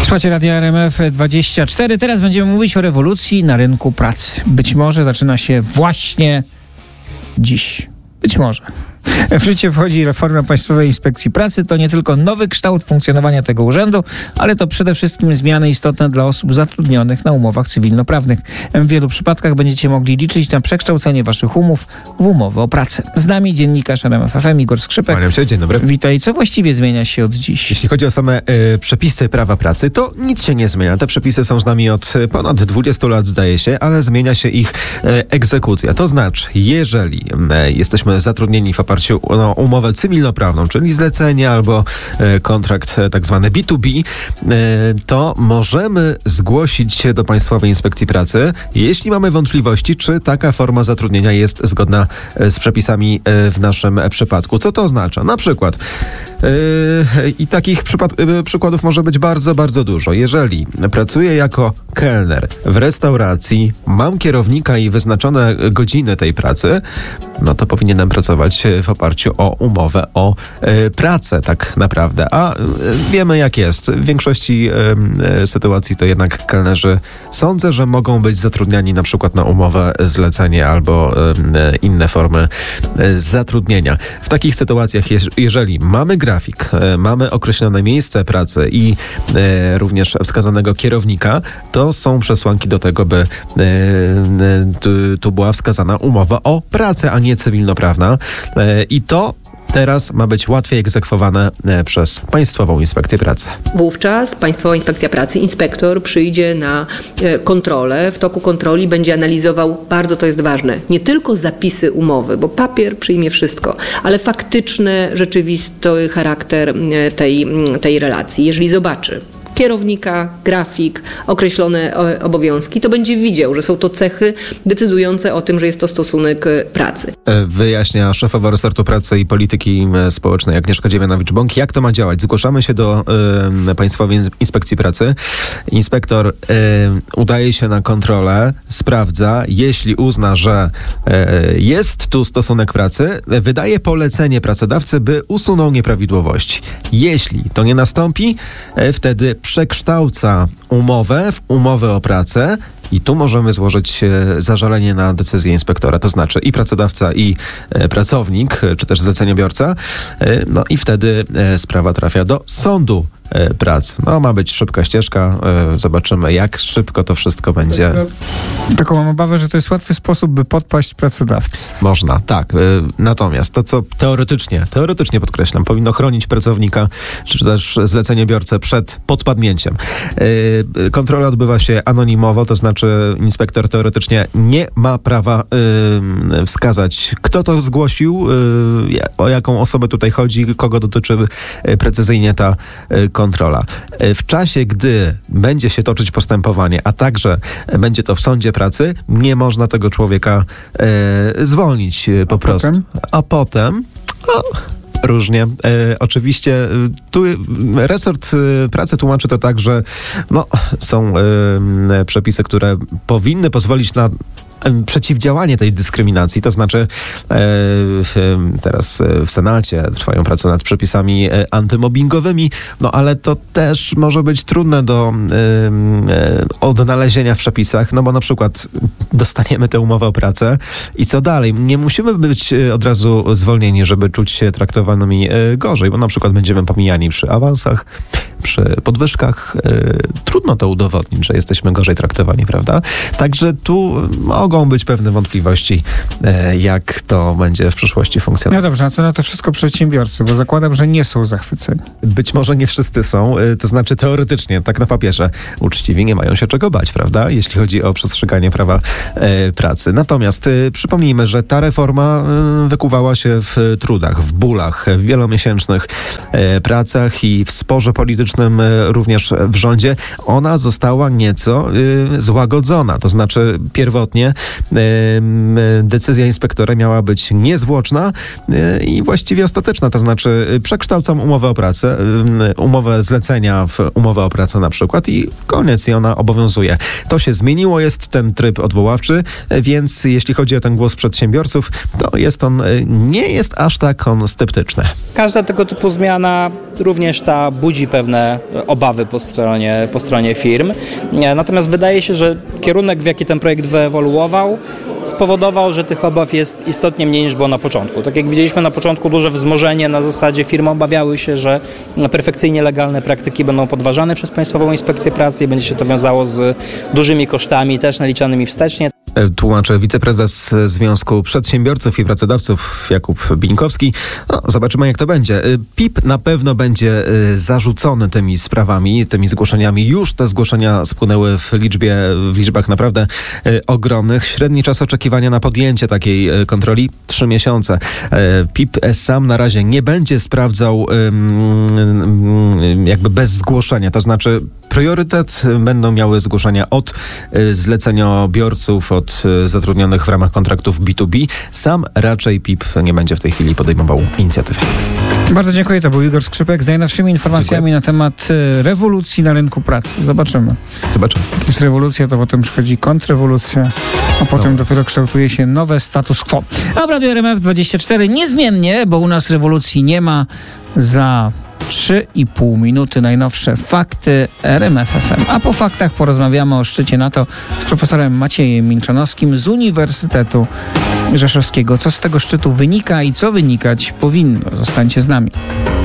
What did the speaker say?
Słuchajcie Radia RMF24. Teraz będziemy mówić o rewolucji na rynku pracy. Być może zaczyna się właśnie dziś. Być może. W życie wchodzi reforma Państwowej Inspekcji Pracy. To nie tylko nowy kształt funkcjonowania tego urzędu, ale to przede wszystkim zmiany istotne dla osób zatrudnionych na umowach cywilnoprawnych. W wielu przypadkach będziecie mogli liczyć na przekształcenie waszych umów w umowy o pracę. Z nami dziennikarz RMF FM Igor Skrzypek. Kłaniam się, dzień dobry. Witaj. Co właściwie zmienia się od dziś? Jeśli chodzi o same przepisy prawa pracy, to nic się nie zmienia. Te przepisy są z nami od ponad 20 lat, zdaje się, ale zmienia się ich egzekucja. To znaczy, jeżeli jesteśmy zatrudnieni w oparciu o umowę cywilnoprawną, czyli zlecenie albo kontrakt tak zwany B2B, to możemy zgłosić się do Państwowej Inspekcji Pracy, jeśli mamy wątpliwości, czy taka forma zatrudnienia jest zgodna z przepisami w naszym przypadku. Co to oznacza? Na przykład i takich przykładów może być bardzo, bardzo dużo. Jeżeli pracuję jako kelner w restauracji, mam kierownika i wyznaczone godziny tej pracy, no to powinienem pracować w oparciu o umowę o pracę tak naprawdę. A wiemy jak jest. W większości sytuacji to jednak kelnerzy sądzę, że mogą być zatrudniani na przykład na umowę zlecenie albo inne formy zatrudnienia. W takich sytuacjach, jeżeli mamy grafik, mamy określone miejsce pracy i również wskazanego kierownika, to są przesłanki do tego, by tu była wskazana umowa o pracę, a nie cywilnoprawna. I to teraz ma być łatwiej egzekwowane przez Państwową Inspekcję Pracy. Wówczas Państwowa Inspekcja Pracy, inspektor przyjdzie na kontrolę. W toku kontroli będzie analizował, bardzo to jest ważne, nie tylko zapisy umowy, bo papier przyjmie wszystko, ale faktyczny, rzeczywisty charakter tej relacji. Jeżeli zobaczy kierownika, grafik, określone obowiązki, to będzie widział, że są to cechy decydujące o tym, że jest to stosunek pracy. Wyjaśnia szefowa resortu pracy i polityki społecznej Agnieszka Dziemianowicz-Bąk. Jak to ma działać? Zgłaszamy się do Państwowej Inspekcji Pracy. Inspektor udaje się na kontrolę, sprawdza, jeśli uzna, że jest tu stosunek pracy, wydaje polecenie pracodawcy, by usunął nieprawidłowości. Jeśli to nie nastąpi, wtedy przekształca umowę w umowę o pracę i tu możemy złożyć zażalenie na decyzję inspektora, to znaczy i pracodawca, i pracownik, czy też zleceniobiorca, no i wtedy sprawa trafia do sądu pracy. No, ma być szybka ścieżka. Zobaczymy, jak szybko to wszystko będzie. Taką mam obawę, że to jest łatwy sposób, by podpaść pracodawcy. Można, tak. Natomiast to, co teoretycznie podkreślam, powinno chronić pracownika, czy też zleceniobiorcę przed podpadnięciem. Kontrola odbywa się anonimowo, to znaczy inspektor teoretycznie nie ma prawa wskazać, kto to zgłosił, o jaką osobę tutaj chodzi, kogo dotyczy precyzyjnie ta kontrola. W czasie, gdy będzie się toczyć postępowanie, a także będzie to w sądzie pracy, nie można tego człowieka zwolnić po prostu. A potem różnie. Oczywiście tu resort pracy tłumaczy to tak, że są przepisy, które powinny pozwolić na przeciwdziałanie tej dyskryminacji, to znaczy teraz w Senacie trwają prace nad przepisami antymobbingowymi, ale to też może być trudne do odnalezienia w przepisach, bo na przykład dostaniemy tę umowę o pracę i co dalej? Nie musimy być od razu zwolnieni, żeby czuć się traktowanymi gorzej, bo na przykład będziemy pomijani przy awansach, przy podwyżkach. Trudno to udowodnić, że jesteśmy gorzej traktowani, prawda? Także tu mogą być pewne wątpliwości, jak to będzie w przyszłości funkcjonować. No dobrze, a co na to wszystko przedsiębiorcy? Bo zakładam, że nie są zachwyceni. Być może nie wszyscy są, to znaczy teoretycznie, tak na papierze, uczciwi nie mają się czego bać, prawda? Jeśli chodzi o przestrzeganie prawa pracy. Natomiast przypomnijmy, że ta reforma wykuwała się w trudach, w bólach, w wielomiesięcznych pracach i w sporze politycznym również w rządzie. Ona została nieco złagodzona. To znaczy pierwotnie decyzja inspektora miała być niezwłoczna i właściwie ostateczna, to znaczy przekształcam umowę o pracę, umowę zlecenia w umowę o pracę na przykład i koniec, i ona obowiązuje. To się zmieniło, jest ten tryb odwoławczy, więc jeśli chodzi o ten głos przedsiębiorców, to nie jest aż tak sceptyczny. Każda tego typu zmiana, również ta budzi pewne obawy po stronie firm. Natomiast wydaje się, że kierunek, w jaki ten projekt wyewoluował, spowodował, że tych obaw jest istotnie mniej niż było na początku. Tak jak widzieliśmy na początku, duże wzmożenie na zasadzie firmy obawiały się, że perfekcyjnie legalne praktyki będą podważane przez Państwową Inspekcję Pracy i będzie się to wiązało z dużymi kosztami, też naliczanymi wstecznie. Tłumaczy wiceprezes Związku Przedsiębiorców i Pracodawców Jakub Bińkowski. Zobaczymy, jak to będzie. PIP na pewno będzie zarzucony tymi sprawami, tymi zgłoszeniami. Już te zgłoszenia spłynęły w liczbach naprawdę ogromnych. Średni czas oczekiwania na podjęcie takiej kontroli 3 miesiące. PIP sam na razie nie będzie sprawdzał jakby bez zgłoszenia. To znaczy priorytet będą miały zgłoszenia od zleceniobiorców, od zatrudnionych w ramach kontraktów B2B. Sam raczej PIP nie będzie w tej chwili podejmował inicjatywy. Bardzo dziękuję. To był Igor Skrzypek z najnowszymi informacjami na temat rewolucji na rynku pracy. Zobaczymy. Jak jest rewolucja, to potem przychodzi kontrrewolucja, a potem dopiero kształtuje się nowe status quo. A w Radiu RMF24 niezmiennie, bo u nas rewolucji nie ma. Za 3,5 minuty najnowsze fakty RMF FM. A po faktach porozmawiamy o szczycie NATO z profesorem Maciejem Milczanowskim z Uniwersytetu Rzeszowskiego. Co z tego szczytu wynika i co wynikać powinno? Zostańcie z nami.